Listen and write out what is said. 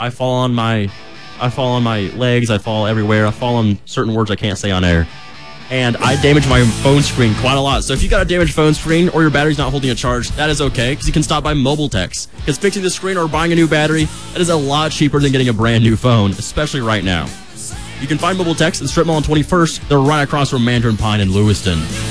I fall on my legs. I fall everywhere. I fall on certain words I can't say on air. And I damage my phone screen quite a lot. So if you got a damaged phone screen or your battery's not holding a charge, that is okay, because you can stop by Mobile Techs. Because fixing the screen or buying a new battery, that is a lot cheaper than getting a brand new phone, especially right now. You can find Mobile Techs in Strip Mall on 21st. They're right across from Mandarin Pine in Lewiston.